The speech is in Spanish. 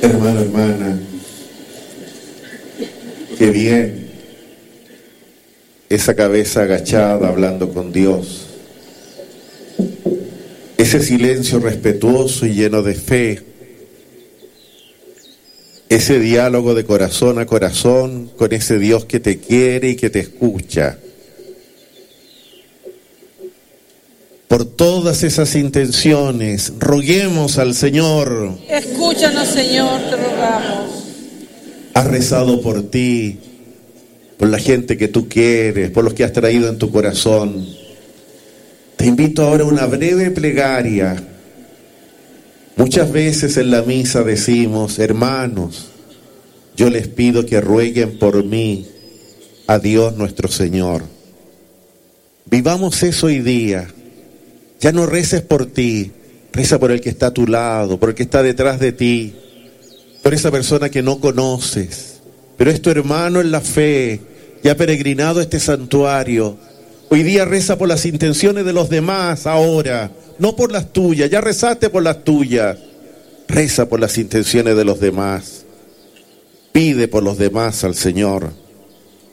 Hermano, hermana, qué bien esa cabeza agachada hablando con Dios, ese silencio respetuoso y lleno de fe, ese diálogo de corazón a corazón con ese Dios que te quiere y que te escucha. Por todas esas intenciones, roguemos al Señor. Escúchanos, Señor, te rogamos. Has rezado por ti, por la gente que tú quieres, por los que has traído en tu corazón. Te invito ahora a una breve plegaria. Muchas veces en la misa decimos: hermanos, yo les pido que rueguen por mí a Dios nuestro Señor. Vivamos eso hoy día. Ya no reces por ti, reza por el que está a tu lado, por el que está detrás de ti, por esa persona que no conoces, pero es tu hermano en la fe, ya ha peregrinado a este santuario. Hoy día reza por las intenciones de los demás ahora, no por las tuyas. Ya rezaste por las tuyas, reza por las intenciones de los demás, pide por los demás al Señor.